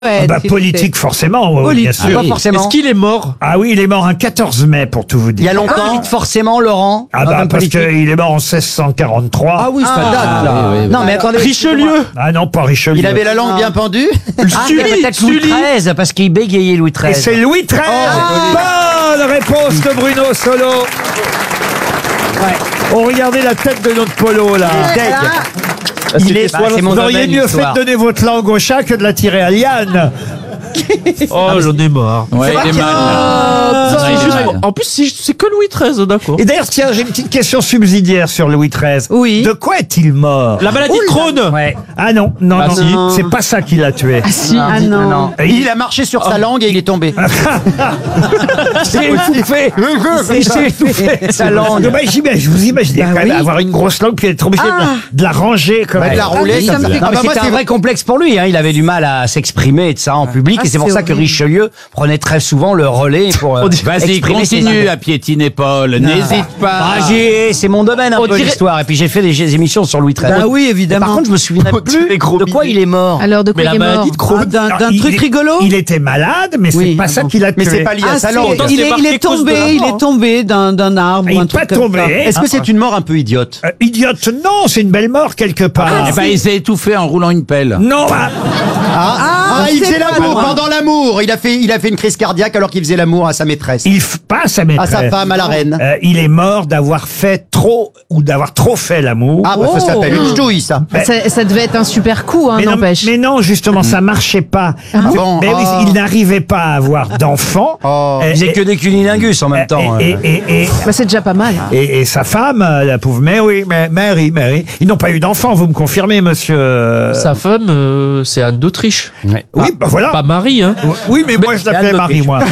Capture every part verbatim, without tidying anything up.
Ouais, Ah bah, s'il politique, forcément, oui, Politique. bien sûr. Ah, pas forcément. Est-ce qu'il est mort? Ah oui, il est mort un quatorze mai, pour tout vous Il dire. y a longtemps. Forcément, Laurent. Ah bah, parce qu'il est mort en seize cent quarante-trois. Ah oui, ça date, là. oui, oui, oui. Non, mais attendez. Richelieu? Ah non, pas Richelieu. Il avait la langue bien pendue. Ah, Sully, peut-être Louis Sully. treize, parce qu'il bégayait Louis Et treize. c'est Louis treize. Bonne réponse de Bruno Solo. Oh, regardez la tête de notre Polo, là. Il est, bah, c'est mon vous auriez domaine, mieux fait l'histoire. de donner votre langue au chat que de la tirer à Liane. Oh, j'en ai marre. Ouais, il est mal. Ça, Non, c'est il est juste mal. pour- En plus, c'est c'est que Louis treize, d'accord. Et d'ailleurs, tiens, j'ai une petite question subsidiaire sur Louis treize. Oui. De quoi est-il mort? La maladie de Crohn. Ouais. Ah non, non, Ah non, si. c'est pas ça qui l'a tué. Si, ah non. Et Il a marché sur sa langue et il est tombé. s'est étouffé. Il s'est étouffé. Sa langue. Bah, j'imagine- je vous imaginez Bah quand même oui. avoir une grosse langue puis être obligé de la- de la ranger comme De la rouler oui, comme ça ça. me fait- Ah Non, mais bah moi, c'était un c'est- vrai complexe pour lui. Hein. Il avait du mal à s'exprimer et de ça en public. Ah, et c'est pour c'est ça que horrible. Richelieu prenait très souvent le relais pour euh, Vas-y, exprimer ses continue idées. à piétiner Paul. N'hésite pas. Ah, j'ai- c'est mon domaine un On peu dirait- l'histoire. Et puis j'ai fait des, des émissions sur Louis treize. Bah oui, évidemment. Par contre, je me souviens plus de quoi il est mort. Alors, de quoi Mais la il est mort maladie de Crohn. Ah, D'un Alors, d'un il truc est- rigolo Il était malade, mais c'est Oui, pas ah ça bon. qui l'a tué. Mais c'est pas lié à Ah, sa si, langue. Pourtant, il, c'est est, il marqué est cause de tombé, la il mort. est tombé d'un d'un arbre Il ou un est truc pas comme ça. tombé. Est-ce que c'est une mort un peu idiote? Euh, idiote, non, c'est une belle mort quelque part. Eh ben, il s'est étouffé en roulant une pelle. Non, ah, Ah, ah, il c'est faisait pas l'amour loin. pendant l'amour. Il a fait, il a fait une crise cardiaque alors qu'il faisait l'amour à sa maîtresse. il f- pas à sa À maîtresse. sa femme, à la reine. Euh, il est mort d'avoir fait trop ou d'avoir trop fait l'amour. Ah bah ça s'appelle une ch'touille ça. Ça, ça devait être un super coup, hein, mais, non, n'empêche. mais non, justement, ça marchait pas. bon mais oui, Ah. il n'arrivait pas à avoir d'enfants. Oh. Et- Il faisait et- que des cunilingus en même temps. et, euh. et, et, et, Bah, c'est déjà pas mal. et- et sa femme, euh, la pauvre Mary, Ma- Mary, Mary, ils n'ont pas eu d'enfants, vous me confirmez, monsieur euh, Sa femme, euh, c'est Anne d'Autriche. Oui, bah voilà. Pas Marie, hein. Oui, mais moi je l'appelais Anne Marie, d'Autriche. moi.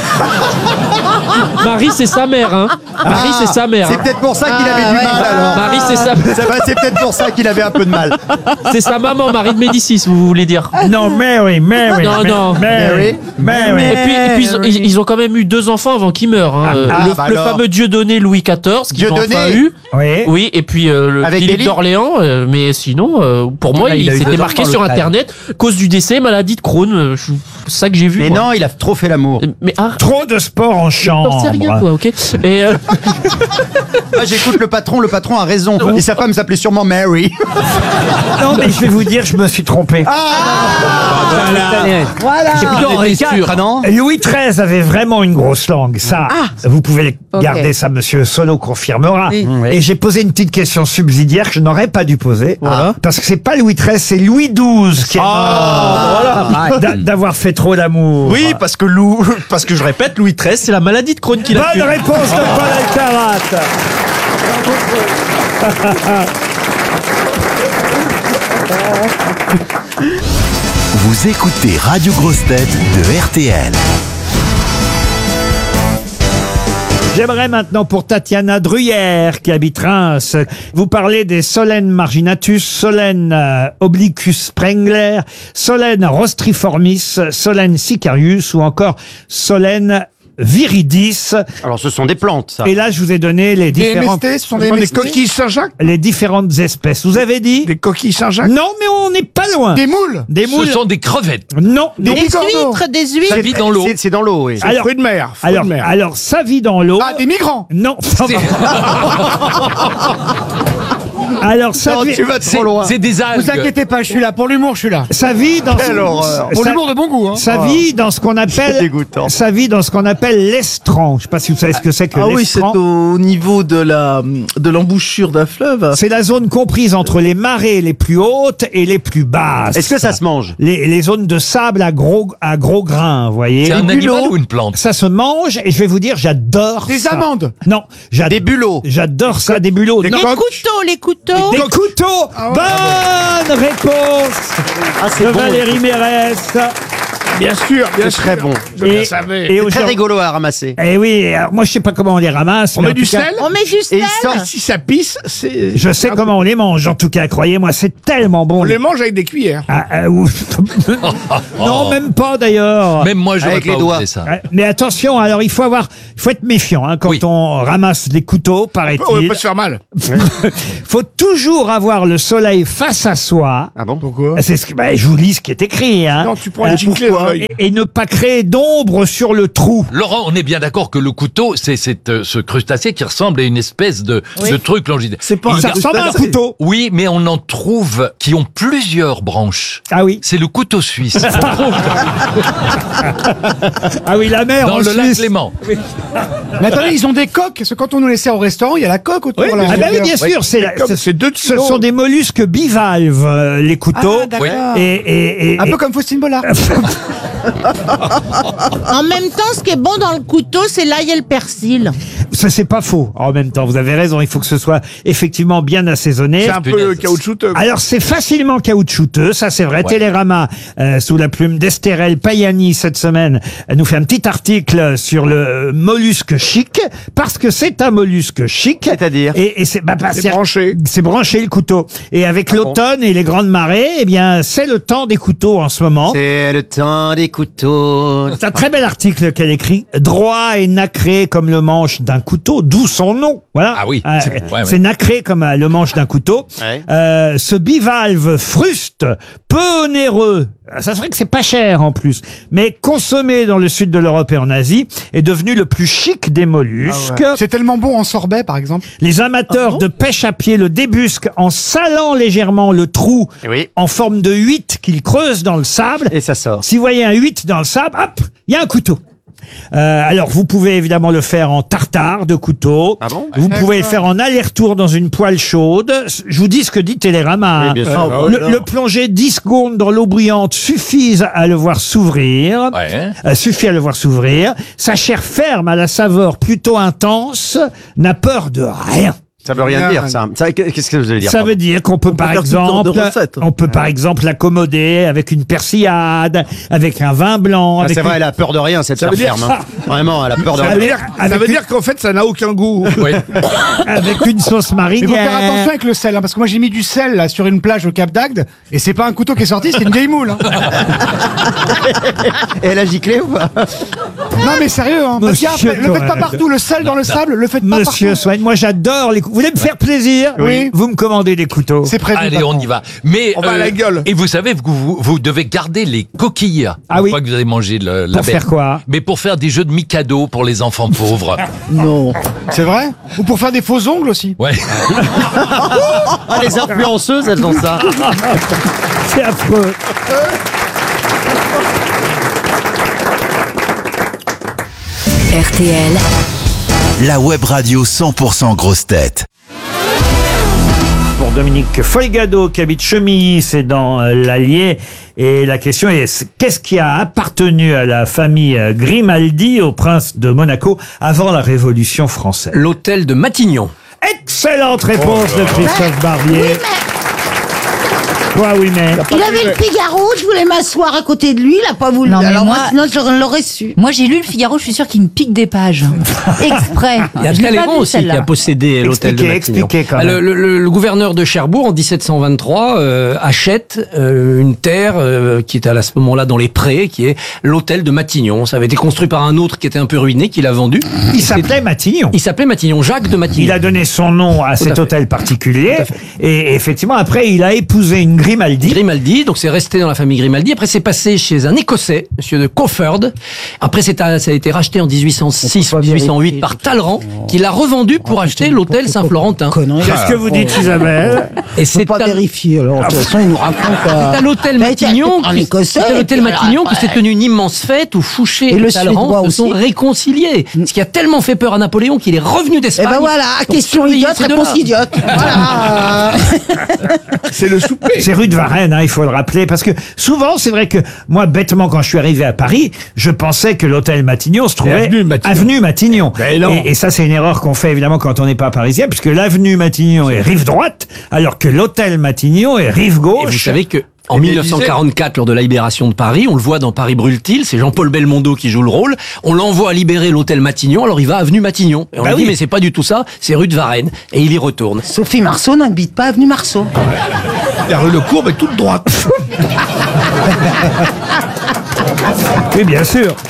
Marie, c'est sa mère, hein. Marie, c'est sa mère. C'est hein. peut-être pour ça qu'il avait Ah, du ouais. mal alors. Marie, c'est sa, Ça va, c'est peut-être pour ça qu'il avait un peu de mal. c'est sa maman, Marie de Médicis, vous voulez dire. Non, Mary, Mary. Non, Ma- non. Mary, Mary. Et puis, et puis ils, ils- ils ont quand même eu deux enfants avant qu'ils meurent. Hein. Euh, ah, le, bah le alors. fameux Dieudonné Louis quatorze, qu'ils ont Dieudonné. enfin eu. Oui. Oui, et puis euh, le Avec Philippe Élie. d'Orléans. euh, mais sinon, euh, pour moi, Là, il il, a eu s'était deux marqué enfants, sur le frère. Internet cause du décès, maladie de Crohn. euh, je- C'est ça que j'ai vu. Mais moi. non, il a trop fait l'amour. Mais ah, Trop de sport en t'en chambre. sais rien, toi, ok. Et euh, Ah, j'écoute le patron, le patron a raison. Et sa femme s'appelait sûrement Mary. Non, mais je vais vous dire, je me suis trompé. Voilà. C'est plutôt Henri quatre, non? Louis treize avait vraiment une grosse langue. Ça, vous pouvez Ok. garder ça, monsieur Solo confirmera. Oui. Oui. Et j'ai posé une petite question subsidiaire que je n'aurais pas dû poser. Voilà. Parce que c'est pas Louis treize, c'est Louis douze qui est mort d'a- d'avoir fait trop d'amour. oui, parce que Lou, parce que je répète, Louis treize, c'est la maladie de Crohn qu'il a Bonne tué. réponse de Paul Alcarat. Vous écoutez Radio Grosse Tête de R T L. J'aimerais maintenant pour Tatiana Druyère qui habite Reims, vous parler des Solène marginatus, Solène euh, obliquus sprengler, Solène rostriformis, Solène sicarius ou encore Solène viridis. Alors ce sont des plantes ça. Et là, je vous ai donné les Des différentes, M S T, ce sont des, M S T? coquilles Saint-Jacques? les différentes espèces. Vous avez dit? Des coquilles Saint-Jacques? Non, mais on n'est pas loin. Des moules? Des moules. Ce sont des crevettes. Non. Des Des bigorneaux? huîtres, des huîtres. Ça vit dans l'eau. C'est- C'est dans l'eau, oui. Alors, Fruits de mer. fruits alors, de mer. alors, ça vit dans l'eau. Ah, des migrants? Non. Alors, ça Non, vit, tu vas trop loin. C'est des algues. Vous inquiétez pas, je suis là. Pour l'humour, je suis là. ça vit dans Quelle horreur. Pour ça- l'humour de bon goût, hein. Ça vit dans ce qu'on appelle, dégoûtant. ça vit dans ce qu'on appelle l'estran. Je sais pas si vous savez ce que c'est que Ah oui, c'est l'estran. au niveau de la de l'embouchure d'un fleuve. C'est la zone comprise entre les marées les plus hautes et les plus basses. Est-ce que ça se mange? les, les zones de sable à gros, à gros grains, vous voyez. C'est un Les animal bulots, ou une plante? ça se mange et je vais vous dire, j'adore Des ça. amandes? Non, j'adore. Des bulots. J'adore ça, des bulots. Des Non, Les coques? couteaux, les couteaux. des couteaux. Ah ouais. Bonne réponse Ah, de c'est bon. Valérie Mérès. Bien sûr, bien C'est sûr. très bon. Je Et- le savais. et Très aujourd'hui- rigolo à ramasser. Eh oui, alors moi je sais pas comment on les ramasse. On mais met en du tout cas, sel? On met du Et sel. il sort- Si ça pisse, c'est... je sais comment on les mange. En tout cas, croyez-moi, c'est tellement bon. On les mange avec des cuillères. Ah, ah, ouf. Non, même pas d'ailleurs. Même moi, j'aurais Avec pas les doigts. osé ça. Ouais, Mais attention, alors il faut avoir, il faut être méfiant hein, quand Oui. on ramasse des couteaux, On paraît-il. peut se faire mal. Faut toujours avoir le soleil face à soi. Ah bon? Pourquoi? C'est ce que, bah, je vous lis ce qui est écrit. Hein. Non, tu prends les Euh, giclées dans feuille. Et, et ne pas créer d'ombre sur le trou. Laurent, on est bien d'accord que le couteau, c'est cette, euh, ce crustacé qui ressemble à une espèce de, Oui. de truc longitudinal. C'est pas Il Ça y a- ressemble à un couteau. Oui, mais on en trouve qui ont plusieurs branches. Ah oui. C'est le couteau suisse. Ah oui, la mer Dans en le lac Suisse. Léman. Mais attendez, ils ont des coques, parce que quand on nous les sert au restaurant, il y a la coque autour. Oui, là. ah ben oui, bien sûr, c'est la- Comme ce, c'est deux ce kilos. sont des mollusques bivalves, euh, les couteaux. Ah, d'accord. et, et, et, Un et- peu comme Faustine Bollard. En même temps, ce qui est bon dans le couteau, c'est l'ail et le persil. ça c'est pas faux. En même temps, vous avez raison, il faut que ce soit effectivement bien assaisonné. C'est un peu caoutchouteux. Alors c'est facilement caoutchouteux, ça c'est vrai. Ouais. Télérama, euh, sous la plume d'Estérel Payani cette semaine, elle nous fait un petit article sur le euh, mollusque chic, parce que c'est un mollusque chic. C'est-à-dire Et, et c'est bah, bah, C'est branché. C'est branché le couteau. Et avec Ah bon l'automne et les grandes marées, eh bien c'est le temps des couteaux en ce moment. C'est le temps des couteaux. C'est un très bel article qu'elle écrit. Droit et nacré comme le manche d'un couteau, d'où son nom. Voilà. Ah oui. Euh, C'est- ouais, ouais. c'est nacré comme euh, le manche d'un couteau. Ouais. Euh, ce bivalve fruste, peu onéreux. Ça serait que c'est pas cher en plus, mais consommé dans le sud de l'Europe et en Asie, est devenu le plus chic des mollusques. C'est tellement bon en sorbet, par exemple. Les amateurs de pêche à pied le débusquent en salant légèrement le trou Oui. en forme de huit qu'ils creusent dans le sable. Et ça sort. Si vous voyez un huit dans le sable, hop, il y a un couteau. Euh, alors, vous pouvez évidemment le faire en tartare de couteau. Ah bon Vous pouvez le faire en aller-retour dans une poêle chaude. Je vous dis ce que dit Télérama. Oui, bien sûr. hein. Le, le plonger dix secondes dans l'eau bruyante suffisent à le voir s'ouvrir. Ouais. Euh, suffit à le voir s'ouvrir. Sa chair ferme à la saveur plutôt intense n'a peur de rien. Ça veut rien dire, ça. Ça, Qu'est-ce que vous allez dire Ça veut dire qu'on peut, par faire toutes sortes de exemple, recettes. on peut par exemple l'accommoder avec une persillade, avec un vin blanc, Ah, avec c'est vrai, une- elle a peur de rien, cette Ça veut chair dire- ferme. hein. Vraiment, elle a peur de Ça rien. veut dire, avec ça veut une- dire qu'en fait, ça n'a aucun goût. Oui. avec une sauce Mais faut faire marinière. attention avec le sel, hein, parce que moi j'ai mis du sel là sur une plage au Cap d'Agde, et c'est pas un couteau qui est sorti, c'est une vieille moule. hein. Et elle a giclé ou pas Non mais sérieux, hein, parce qu'il y a- Monsieur le faites pas Cohen. partout, le sel dans le sable, le faites pas Monsieur partout. Swain, moi j'adore les coups. Vous voulez me faire plaisir? Oui. Vous me commandez des couteaux. C'est prévu. Allez, patron. on y va. Mais On va à la gueule. Et vous savez que vous, vous devez garder les coquilles. Ah une oui. fois que vous avez mangé le, la Pour bête. faire quoi? Mais pour faire des jeux de Mikado pour les enfants pauvres. Non. C'est vrai. Ou pour faire des faux ongles aussi. Ouais. Ah, les influenceuses, elles ont ça. C'est affreux. R T L, La web radio cent pour cent grosse tête. Pour Dominique Folgado qui habite Chemilly, c'est dans euh, l'Allier. Et la question est, c'est- qu'est-ce qui a appartenu à la famille euh, Grimaldi, au prince de Monaco, avant la Révolution française? L'hôtel de Matignon. Excellente réponse de Christophe Barbier. Quoi, oui, mais... Il avait le Figaro, je voulais m'asseoir à côté de lui, il a pas voulu. Non, mais Alors moi, moi- sinon je l'aurais su. moi j'ai lu le Figaro, je suis sûre qu'il me pique des pages. Exprès. Il y a Je l'ai pas Talleyrand vu, aussi qui celle-là. a possédé l'hôtel de Expliquez, Matignon. expliquez quand Ah, même. Le, le- le gouverneur de Cherbourg, en dix-sept cent vingt-trois, euh, achète euh, une terre euh, qui était à ce moment-là dans les prés, qui est l'hôtel de Matignon. Ça avait été construit par un autre qui était un peu ruiné, qui l'a vendu. Il s'appelait Matignon. Il s'appelait Matignon, Jacques de Matignon. Il a donné son nom à cet fait. hôtel particulier. Tout à fait. Et effectivement, après, il a épousé une Grimaldi. Grimaldi, donc c'est resté dans la famille Grimaldi. Après, c'est passé chez un Écossais, monsieur de Crawford. Après, c'est à- ça a été racheté en dix-huit cent six ou dix-huit cent huit par Talleyrand, qui l'a revendu pour acheter l'hôtel Saint-Florentin. Qu'est-ce que vous dites, Isabelle? Et c'est Pas à- vérifier, alors de toute façon il nous raconte. c'est à l'hôtel Matignon, En que- écossais. c'est à l'hôtel et puis Matignon voilà, que s'est tenue une immense fête où Fouché Et et, le Talleyrand Suédois se sont aussi. réconciliés. Ce qui a tellement fait peur à Napoléon qu'il est revenu Et d'Espagne. ben voilà, pour question surveiller idiote, ces deux-là. réponse idiote. Voilà. C'est le souper. C'est rue de Varennes, hein, il faut le rappeler, parce que souvent, c'est vrai que moi, bêtement, quand je suis arrivé à Paris, je pensais que l'hôtel Matignon se trouvait avenue Matignon. avenue Matignon. Ben non. Et, et ça, c'est une erreur qu'on fait évidemment quand on n'est pas parisien, puisque l'avenue Matignon est rive droite, alors que l'hôtel Matignon est rive Et gauche. vous savez que en Et mille neuf cent quarante-quatre, lors de la libération de Paris, on le voit dans Paris brûle-t-il, c'est Jean-Paul Belmondo qui joue le rôle. On l'envoie libérer l'hôtel Matignon, alors il va avenue Matignon. Et on Bah lui oui. dit mais c'est pas du tout ça, c'est rue de Varennes. Et il y retourne. Sophie Marceau n'habite pas avenue Marceau. La rue Le Courbe est toute droite. Oui, bien sûr.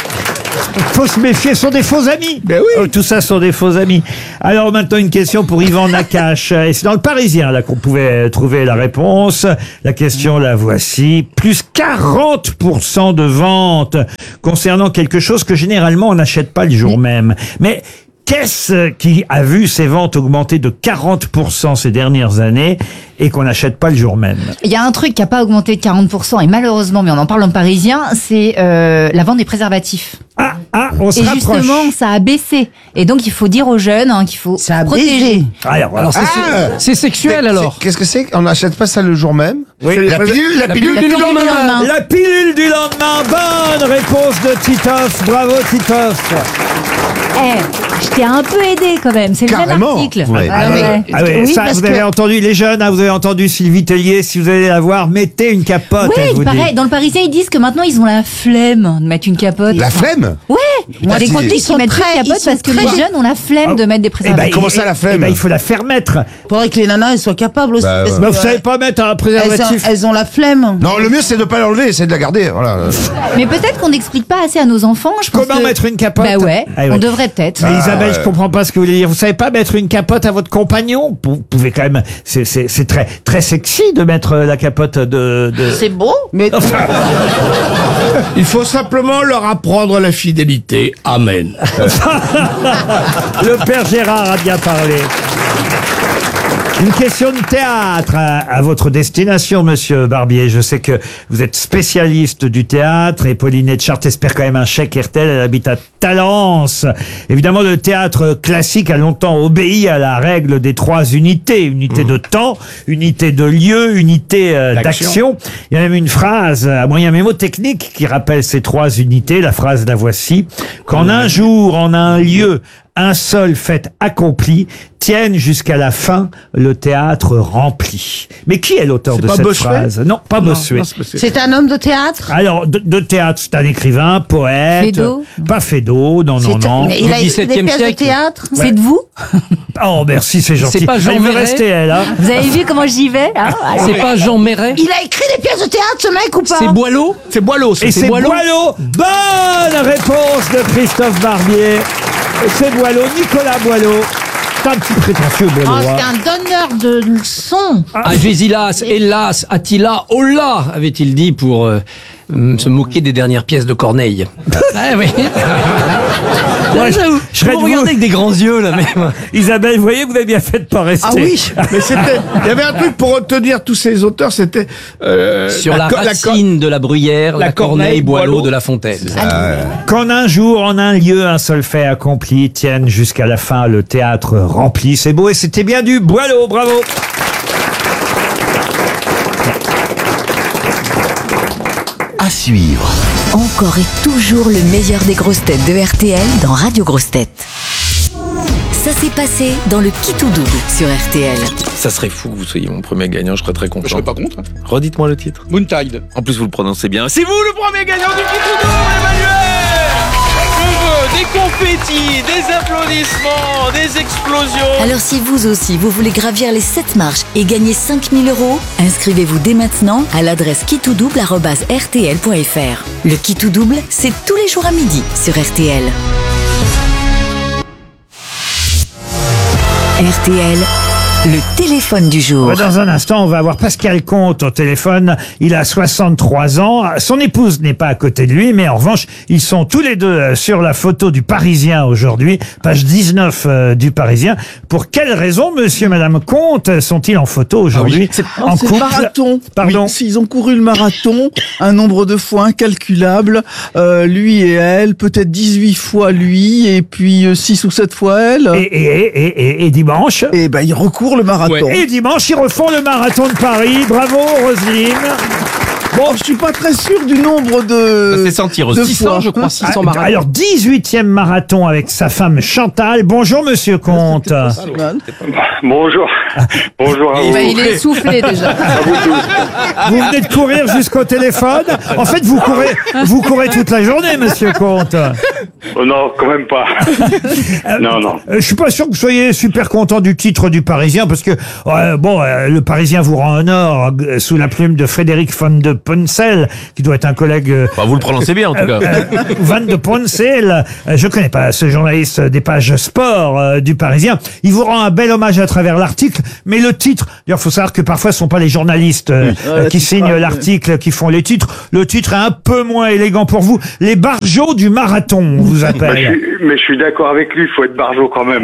Faut se méfier, ce sont des faux amis. Ben oui. Oh, tout ça sont des faux amis. Alors maintenant une question pour Yvan Nakache. Et c'est dans le Parisien là qu'on pouvait trouver la réponse. La question la voici. Plus quarante pour cent de ventes concernant quelque chose que généralement on n'achète pas le jour même. Mais qu'est-ce qui a vu ses ventes augmenter de quarante pour cent ces dernières années et qu'on n'achète pas le jour même? Il y a un truc qui n'a pas augmenté de quarante pour cent et malheureusement, mais on en parle en parisien, c'est euh, la vente des préservatifs. Ah, ah, on se Et rapproche. justement, ça a baissé. Et donc, il faut dire aux jeunes hein, qu'il faut Ça a protéger. baisé. Alors, alors, C'est Ah c'est sexuel alors. Qu'est-ce que c'est On n'achète pas ça le jour même Oui. La pilule, la pilule La du pilule lendemain. du lendemain. la pilule du lendemain. Bonne réponse de Titoff. Bravo Titoff. Eh, je t'ai un peu aidé quand même. C'est le même Carrément. article. Ouais. Ah ouais. Ah oui, Oui, ça, parce vous avez que- entendu, les jeunes, hein, vous avez entendu Sylvie Tellier, si vous allez la voir, mettez une capote, Ouais, elle vous il paraît. dit. Dans le Parisien, ils disent que maintenant, ils ont la flemme de mettre une capote. La flemme Ouais. Moi, Putain, des ils conduits sont qui mettent très- une ils capote sont parce que très- les jeunes ont la flemme de mettre des Eh ben, préservatifs. Comment ça, la flemme eh ben, il faut la faire mettre. Faudrait que les nanas elles soient capables aussi. Bah, parce ouais. que, Mais vous euh, savez pas mettre un elles, préservatif. ont, elles ont la flemme. Non, le mieux c'est de pas l'enlever, c'est de la garder. Voilà. Mais peut-être qu'on n'explique pas assez à nos enfants. Je pense Comment que- mettre une capote? Bah ouais, Ah ouais. on devrait peut-être. Mais Isabelle, ouais. je comprends pas ce que vous voulez dire. Vous savez pas mettre une capote à votre compagnon? Vous pouvez quand même, c'est, c'est, c'est très, très sexy de mettre la capote de, de... C'est beau. Mais, enfin, Il faut simplement leur apprendre la fidélité. Amen. le père Gérard a bien parlé. Une question de théâtre à, à votre destination, monsieur Barbier. Je sais que vous êtes spécialiste du théâtre et Pauline Etchart espère quand même un chèque R T L. Elle habite à Talence. Évidemment, le théâtre classique a longtemps obéi à la règle des trois unités. Unité de temps, unité de lieu, unité euh, d'action. Il y a même une phrase à moyen mémotechnique qui rappelle ces trois unités. La phrase, la voici. Qu'en un jour, en un lieu, un seul fait accompli, tienne jusqu'à la fin le théâtre rempli. Mais qui est l'auteur C'est de pas cette Bossuet phrase? Non, pas Bossuet. non, c'est pas- c'est- C'est un homme de théâtre. Alors, de, de théâtre, c'est un écrivain, poète. Fédot Pas Fédot, non, non, C'est- non. mais il a écrit des dix-septième pièces de siècle. théâtre. C'est de vous Oh, merci, c'est gentil. C'est pas Jean Elle veut Marais rester, elle, hein. Vous avez vu comment j'y vais hein C'est pas Jean Marais. Il a écrit des pièces de théâtre, ce mec ou pas? C'est Boileau. C'est Boileau, ça. Et c'est Boileau. Boileau. Bonne réponse de Christophe Barbier. C'est Boileau, Nicolas Boileau. C'est un petit prétentieux, Boileau. Oh, hein. c'est un donneur de leçons. Agésilas, hélas, Attila, Hola, avait-il dit pour euh, hum, se moquer des dernières pièces de Corneille. Ah oui. Là, j'avoue, je serais vous de regardez vous. avec des grands yeux là même. Isabelle, vous voyez, vous avez bien fait de pas rester. Ah oui, mais c'était. Il y avait un truc pour retenir tous ces auteurs, c'était euh, Sur la, co- co- racine de la bruyère, la, la Corneille, Corneille, Boileau, Boileau. de La Fontaine. Qu'en un jour, en un lieu, un seul fait accompli tienne jusqu'à la fin le théâtre rempli. C'est beau et c'était bien du Boileau, bravo. À suivre. Encore et toujours le meilleur des grosses têtes de R T L dans Radio Grosses Têtes. Ça s'est passé dans le Qui tout double sur R T L. Ça serait fou que vous soyez mon premier gagnant, je serais très content. Je serais pas contre. Redites-moi le titre. Moontide. En plus, vous le prononcez bien. C'est vous le premier gagnant du Qui tout double, Emmanuel. Je veux des confettis, des applaudissements, des explosions. Alors si vous aussi vous voulez gravir les sept marches et gagner cinq mille euros, inscrivez-vous dès maintenant à l'adresse qui tout double arobase r t l point f r. Le Qui tout double, c'est tous les jours à midi sur R T L. R T L, le téléphone du jour. Dans un instant, on va avoir Pascal Comte au téléphone. Il a soixante-trois ans. Son épouse n'est pas à côté de lui, mais en revanche, ils sont tous les deux sur la photo du Parisien aujourd'hui, page dix-neuf euh, du Parisien. Pour quelle raison, monsieur et madame Comte, sont-ils en photo aujourd'hui? C'est en c'est le couple? marathon. Pardon. Oui, s'ils ont couru le marathon, un nombre de fois incalculable, euh, lui et elle, peut-être dix-huit fois lui, et puis euh, six ou sept fois elle. Et, et, et, et, et dimanche? Et ben, ils recourent le marathon. Et dimanche, ils refont le marathon de Paris. Bravo, Roselyne. Bon, je suis pas très sûr du nombre de. Ça fait sentir de six cents, fois. je crois, six cents Ah, marathons. Alors, dix-huitième marathon avec sa femme Chantal. Bonjour, monsieur Comte. Bonjour. Bonjour à vous. Bah, il est essoufflé déjà. Vous venez de courir jusqu'au téléphone. En fait, vous courez, vous courez toute la journée, monsieur Comte. Oh non, quand même pas. non, non. Euh, Je suis pas sûr que vous soyez super content du titre du Parisien, parce que euh, bon, euh, le Parisien vous rend honneur euh, sous la plume de Frédéric Van de Poncel, qui doit être un collègue. Euh, Bah, vous le prononcez bien, en tout cas. euh, Van de Poncel, euh, je connais pas ce journaliste des pages sport euh, du Parisien. Il vous rend un bel hommage à travers l'article, mais le titre, il faut savoir que parfois ce sont pas les journalistes euh, euh, qui signent l'article, qui font les titres. Le titre est un peu moins élégant pour vous. Les barjots du marathon, on vous Bah, je appelle. suis- mais je suis d'accord avec lui, il faut être barjot quand même.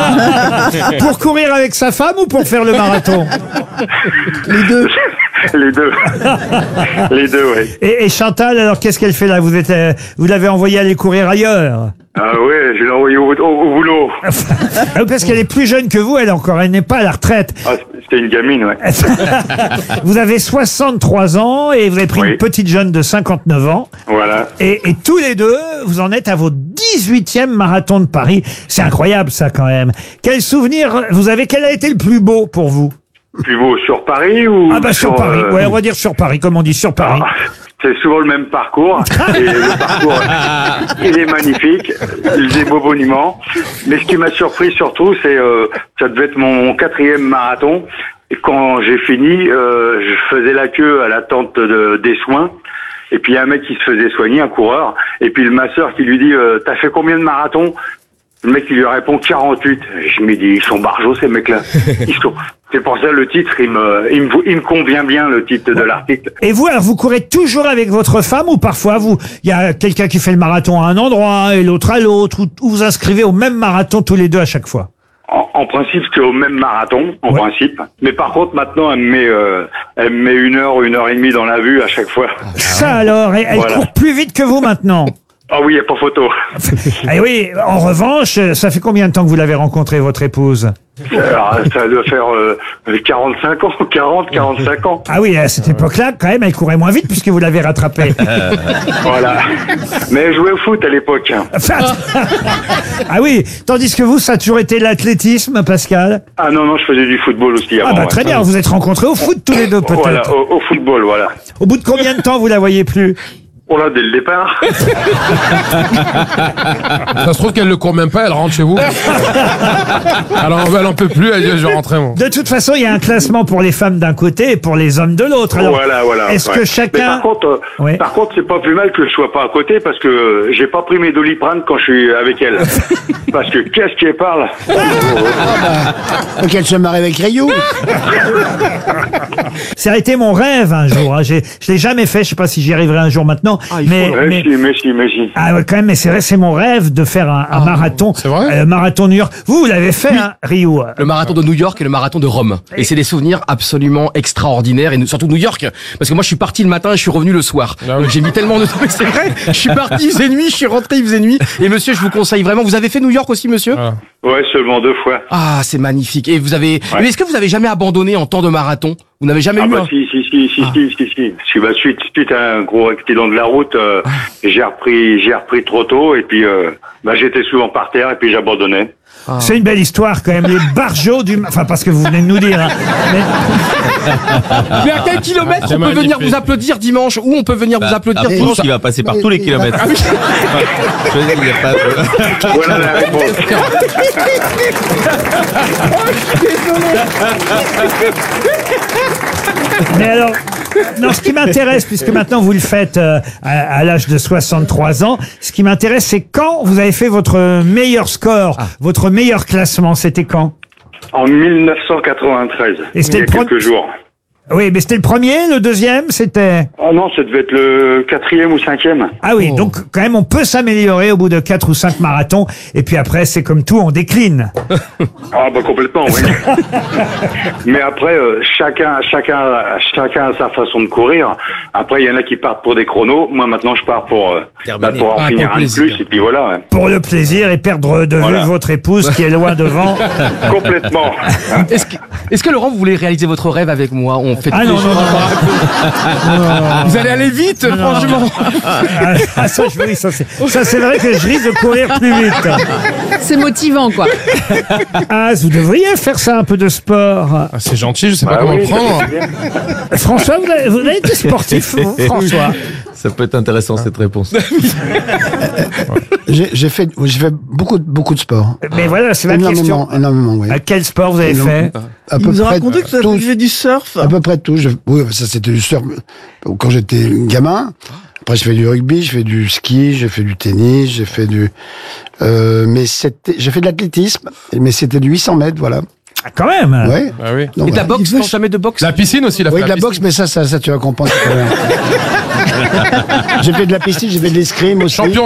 Pour courir avec sa femme ou pour faire le marathon? Les deux. Les deux. Les deux, oui. Et, et Chantal, alors qu'est-ce qu'elle fait là? Vous êtes, euh, vous l'avez envoyée aller courir ailleurs? Ah ouais, je l'ai envoyé au, au- au boulot. Ah, parce qu'elle est plus jeune que vous, elle encore, elle n'est pas à la retraite. Ah, c'était une gamine, ouais. Vous avez soixante-trois ans et vous avez pris Oui. une petite jeune de cinquante-neuf ans. Voilà. Et, et tous les deux, vous en êtes à votre dix-huitième marathon de Paris. C'est incroyable ça quand même. Quel souvenir vous avez? Quel a été le plus beau pour vous? Plus beau sur Paris ou Ah bah sur Paris, euh, ouais, on va dire sur Paris, comme on dit sur Paris. Ah, c'est souvent le même parcours. Et le parcours, il est magnifique. Des beaux monuments. Mais ce qui m'a surpris surtout, c'est euh, ça devait être mon quatrième marathon. Et quand j'ai fini, euh, je faisais la queue à l'attente de, des soins. Et puis il y a un mec qui se faisait soigner, un coureur. Et puis le masseur qui lui dit euh, t'as fait combien de marathons? Le mec, il lui répond quarante-huit. Je me dis, ils sont barjots, ces mecs-là. Ils sont... C'est pour ça, le titre, il me, il me, il me convient bien, le titre de l'article. Et vous, alors, vous courez toujours avec votre femme ou parfois vous, il y a quelqu'un qui fait le marathon à un endroit et l'autre à l'autre, ou, ou vous inscrivez au même marathon tous les deux à chaque fois? En, en principe, c'est au même marathon, en principe. Mais par contre, maintenant, elle me met, euh, elle me met une heure ou une heure et demie dans la vue à chaque fois. Ça alors, et elle Voilà. court plus vite que vous maintenant? Ah oui, il n'y a pas photo. Et oui, en revanche, ça fait combien de temps que vous l'avez rencontrée, votre épouse? Alors, ça doit faire euh, quarante-cinq ans, quarante, quarante-cinq ans. Ah oui, à cette époque-là, quand même, elle courait moins vite puisque vous l'avez rattrapée. Voilà. Mais elle jouait au foot à l'époque. Ah oui, tandis que vous, ça a toujours été l'athlétisme, Pascal? Ah non, non, je faisais du football aussi avant. Ah bah ouais. très bien, vous êtes rencontrés au foot tous les deux peut-être. Voilà, au, au football, voilà. Au bout de combien de temps vous la voyez plus? Oh là, dès le départ. Ça se trouve qu'elle le court même pas, elle rentre chez vous. Alors elle en peut plus, elle dit je vais rentrer moi. De toute façon, il y a un classement pour les femmes d'un côté et pour les hommes de l'autre. Alors, Voilà, voilà. est-ce ouais. que chacun... Mais par contre, euh, Ouais. par contre, c'est pas plus mal que je sois pas à côté parce que euh, j'ai pas pris mes Doliprane quand je suis avec elle. Parce que qu'est-ce qu'elle parle? Donc elle se marie avec Rayou. Ça a été mon rêve un jour. Hein. J'ai- Je l'ai jamais fait. Je sais pas si j'y arriverai un jour maintenant. mais, Ouais, mais- si, mais si, mais si. Ah ouais, quand même, mais c'est vrai, c'est mon rêve de faire un, un marathon. C'est vrai. marathon New York. Vous, vous l'avez fait, hein, Rio? Le marathon de New York et le marathon de Rome. Et c'est des souvenirs absolument extraordinaires. Et surtout New York. Parce que moi, je suis parti le matin et je suis revenu le soir. Donc j'ai mis tellement de temps. Mais c'est vrai. Je suis parti, il faisait nuit, je suis rentré, il faisait nuit. Et monsieur, je vous conseille vraiment. Vous avez fait New York aussi, monsieur? Ouais, seulement deux fois. Ah, c'est magnifique. Et vous avez, Ouais. mais est-ce que vous avez jamais abandonné en temps de marathon? Vous n'avez jamais Ah eu bah un... si, si, si, si, si, si, si. Si, bah, suite, suite à un gros accident de la route, euh, j'ai repris, j'ai repris trop tôt et puis, euh, bah, j'étais souvent par terre et puis j'abandonnais. C'est une belle histoire quand même, les barjots du... Enfin, parce que vous venez de nous dire. Hein. Mais à quel kilomètre C'est on peut venir magnifique. vous applaudir dimanche? Où on peut venir vous applaudir Après, dimanche? il va passer par tous les kilomètres. Ah oui. Je veux dire, il y a pas de- Voilà la réponse. Mais alors, non, ce qui m'intéresse, puisque maintenant vous le faites euh, à, à l'âge de soixante-trois ans, ce qui m'intéresse, c'est quand vous avez fait votre meilleur score, votre meilleur classement, c'était quand? En mille neuf cent quatre-vingt-treize. Et c'était il y a le pro- quelques jours. Oui, mais c'était le premier, le deuxième, c'était... Ah non, ça devait être le quatrième ou cinquième. Ah oui, donc quand même, on peut s'améliorer au bout de quatre ou cinq marathons, et puis après, c'est comme tout, on décline. Ah bah complètement, oui. Mais après, euh, chacun, chacun, chacun a sa façon de courir. Après, il y en a qui partent pour des chronos. Moi, maintenant, je pars pour, euh, bah, pour en Ah, finir pour un le de plus. Et puis voilà. ouais. Pour le plaisir et perdre de vue Voilà. votre épouse qui est loin devant. Complètement. Est-ce que, est-ce que Laurent, vous voulez réaliser votre rêve avec moi? On fait Ah tous non, les non, jours. non, Vous allez aller vite, franchement. Ah, ah, ça, je- oui, ça, c'est ça, c'est vrai que je risque de courir plus vite. C'est motivant, quoi. Ah, vous devriez faire ça un peu de sport. Ah, c'est gentil, je sais Bah pas comment oui, le prendre. ça, c'est bien. François, vous avez, vous avez été sportif, vous, François? Ça peut être intéressant cette réponse. J'ai j'ai fait, j'ai fait beaucoup, de- beaucoup de sport. Mais voilà, c'est la énormément, question. Énormément, oui. À quel sport vous avez Non. fait À Il peu nous a près raconté que tu tout. avais fait du surf. À peu près tout. Je- oui, ça c'était du surf quand j'étais gamin. Après, je fais du rugby, je fais du ski, j'ai fait du tennis, j'ai fait du. Euh, mais c'était, j'ai fait de l'athlétisme, mais c'était du huit cents mètres, voilà. Ah, quand même. Ouais. Ah oui. Donc, Et de la voilà. boxe, non, jamais de boxe. La piscine aussi, la Oui, de la boxe, mais ça, ça, ça, tu vas comprendre. J'ai fait de la piscine, j'ai fait de l'escrime aussi. Champion